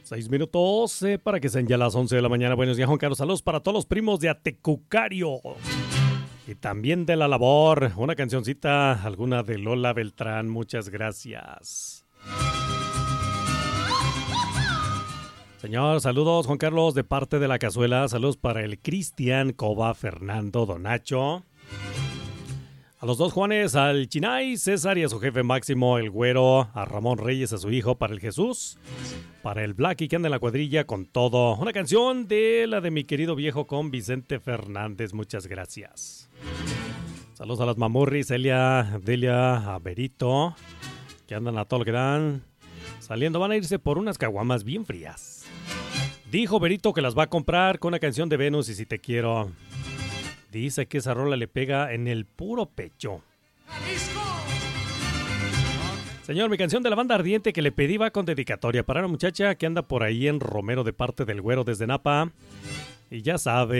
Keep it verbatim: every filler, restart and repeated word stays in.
Seis minutos eh, para que sean ya las once de la mañana. Buenos días, Juan Carlos. Saludos para todos los primos de Atecucario. Y también de La Labor. Una cancioncita, alguna de Lola Beltrán. Muchas gracias. Señor, saludos, Juan Carlos, de parte de La Cazuela. Saludos para el Cristian, Coba, Fernando, Donacho. A los dos Juanes, al Chinay, César y a su jefe máximo, el Güero, a Ramón Reyes, a su hijo, para el Jesús, para el Blacky que anda en la cuadrilla con todo. Una canción de la de mi querido viejo con Vicente Fernández. Muchas gracias. Saludos a las mamurris, Elia, Delia, a Berito, que andan a todo lo que dan. Saliendo, van a irse por unas caguamas bien frías. Dijo Berito que las va a comprar con una canción de Venus y Si Te Quiero. Dice que esa rola le pega en el puro pecho. Señor, mi canción de la banda ardiente que le pedí va con dedicatoria para una muchacha que anda por ahí en Romero de parte del Güero desde Napa. Y ya sabe.